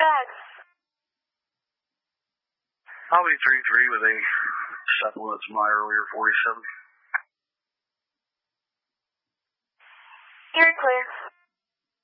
bags. I'll be 3-3 with a supplement to my earlier 47. You're clear.